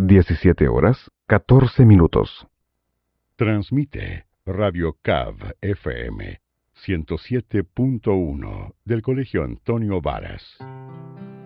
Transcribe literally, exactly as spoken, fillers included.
diecisiete horas, catorce minutos. Transmite Radio C A V F M ciento siete punto uno del Colegio Antonio Varas.